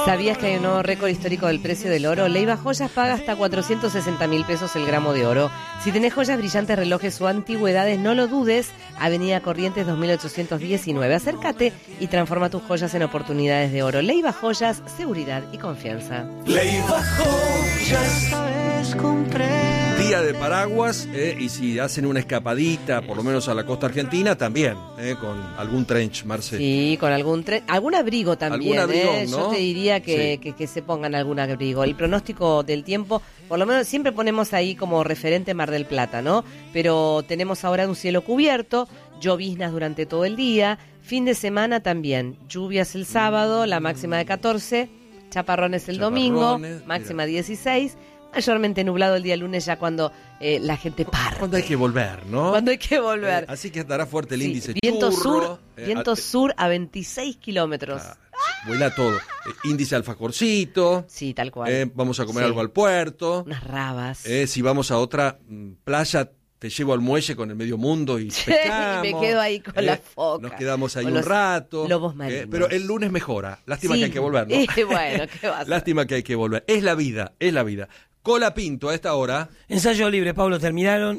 ¿Sabías que hay un nuevo récord histórico del precio del oro? Leiva Joyas paga hasta 460.000 pesos el gramo de oro. Si tenés joyas, brillantes, relojes o antigüedades, no lo dudes. Avenida Corrientes 2819. Acércate y transforma tus joyas en oportunidades de oro. Leiva Joyas, seguridad y confianza. Leiva Joyas, sabes comprar. Día de paraguas, y si hacen una escapadita, por lo menos a la costa argentina, también, con algún trench, Marce. Sí, con algún abrigo también. Algún abrigón, ¿no? Yo te diría que se pongan algún abrigo. El pronóstico del tiempo, por lo menos siempre ponemos ahí como referente Mar del Plata, ¿no? Pero tenemos ahora un cielo cubierto, lloviznas durante todo el día, fin de semana también, lluvias el sábado, la máxima de 14, chaparrones el domingo, máxima 16. Mayormente nublado el día lunes, ya cuando la gente parte. Cuando hay que volver, ¿no? Cuando hay que volver. Así que estará fuerte el índice viento churro. Viento sur a 26 kilómetros. Vuela todo. Índice alfajorcito. Sí, tal cual. Vamos a comer algo al puerto. Unas rabas. Si vamos a otra playa, te llevo al muelle con el medio mundo y pescamos. Y me quedo ahí con la foca. Nos quedamos ahí un rato. Lobos marinos. Pero el lunes mejora. Lástima que hay que volver, ¿no? Bueno, ¿qué va a hacer? Lástima que hay que volver. Es la vida, es la vida. Cola Pinto a esta hora. Ensayo libre, Pablo, terminaron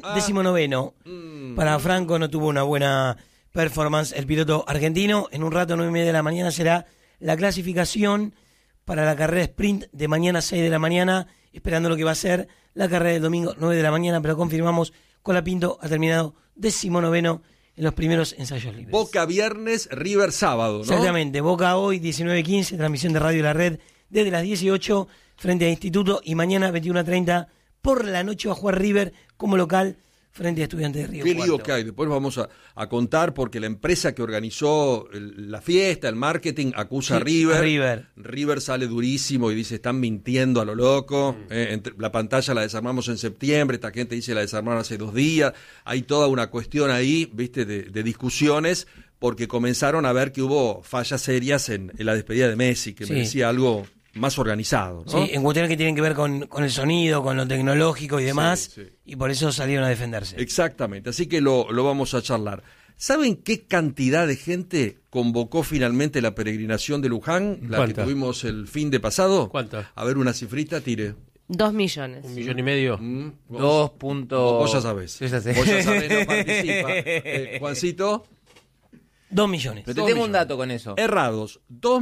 19º. Para Franco no tuvo una buena performance el piloto argentino. En un rato, 9:30 de la mañana, será la clasificación para la carrera sprint de mañana, 6 de la mañana, esperando lo que va a ser la carrera del domingo, 9 de la mañana, pero confirmamos, Cola Pinto ha terminado 19º en los primeros ensayos libres. Boca viernes, River sábado, ¿no? Exactamente, Boca hoy, 19:15, transmisión de Radio La Red desde las 18 frente a Instituto, y mañana 21:30 por la noche va a jugar River como local frente a Estudiantes de Río Qué Cuarto. lío que hay, después vamos a contar, porque la empresa que organizó la fiesta, el marketing, acusa a River. River sale durísimo y dice, están mintiendo a lo loco. La pantalla la desarmamos en septiembre, esta gente dice la desarmaron hace 2 días. Hay toda una cuestión ahí, viste, de discusiones, porque comenzaron a ver que hubo fallas serias en la despedida de Messi, que merecía algo más organizado, ¿no? Sí, en cuestiones que tienen que ver con el sonido, con lo tecnológico y demás, sí. Y por eso salieron a defenderse. Exactamente, así que lo vamos a charlar. ¿Saben qué cantidad de gente convocó finalmente la peregrinación de Luján, la ¿Cuánta? que tuvimos el fin de pasado? ¿Cuánta? A ver, una cifrita, tire. 2 millones. 1,5 millones. Vos ya sabés. Yo ya sé. Vos ya sabés, no participa. Juancito. 2 millones. Pero te tengo un dato con eso. Errados,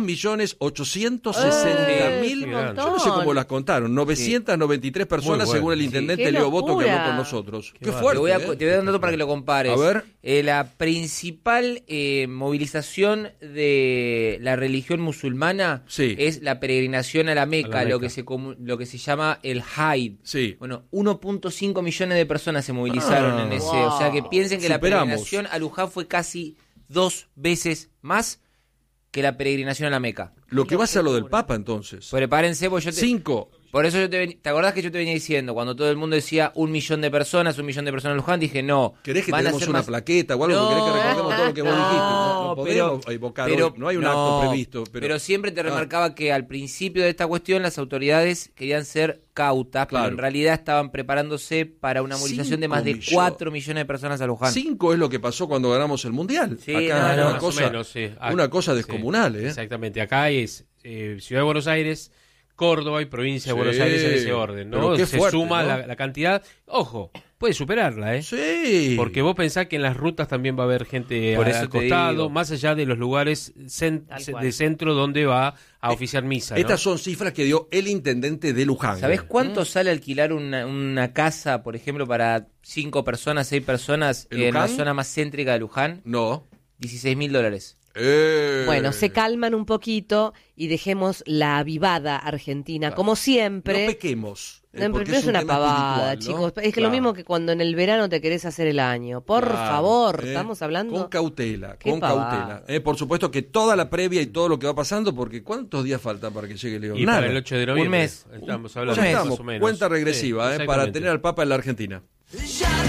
2.860.000. Yo Yo no sé cómo las contaron. 993 personas, Muy bueno. según el intendente Qué Leo Boto, que locura. habló con nosotros. Qué Te fuerte. voy a dar un dato para que lo compares. A ver. La principal movilización de la religión musulmana es la peregrinación a la Meca, lo que se llama el Hajj. Sí. Bueno, 1.5 millones de personas se movilizaron en ese. O sea que piensen que la peregrinación a Luján fue casi 2 veces más que la peregrinación a la Meca. Lo que va a ser lo del Papa, entonces. Prepárense, porque yo 5. Por eso ¿te acordás que yo te venía diciendo? Cuando todo el mundo decía 1 millón de personas en Luján, dije no. ¿Querés que van a tenemos ser una más plaqueta o algo? No, ¿Querés que recordemos todo lo que vos dijiste? No podemos evocar hoy. No hay un acto previsto. Pero siempre te remarcaba que al principio de esta cuestión las autoridades querían ser cautas, pero en realidad estaban preparándose para una movilización de más de 4 millones de personas a Luján. 5 es lo que pasó cuando ganamos el Mundial. Sí, acá no, una cosa, una cosa descomunal. Exactamente, acá es Ciudad de Buenos Aires, Córdoba y provincia de Buenos Aires en ese orden, ¿no? Se suma, ¿no? la cantidad. Ojo, puede superarla, ¿eh? Sí. Porque vos pensás que en las rutas también va a haber gente Por eso al te costado, digo. más allá de los lugares de centro donde va a oficiar misa, ¿no? Estas son cifras que dio el intendente de Luján. ¿Sabés cuánto sale alquilar una casa, por ejemplo, para 5 personas, 6 personas en la zona más céntrica de Luján? No. $16.000. Bueno, se calman un poquito y dejemos la avivada argentina, como siempre. No pequemos. No es una pavada, chicos. Es que lo mismo que cuando en el verano te querés hacer el año. Por favor, estamos hablando. Con cautela, Qué con pavada. cautela. Por supuesto que toda la previa y todo lo que va pasando, porque ¿cuántos días faltan para que llegue León? Y Nada. para el 8 de noviembre. Un mes. Estamos hablando Ya más estamos, o menos. cuenta regresiva, para exactamente. tener al Papa en la Argentina. Ya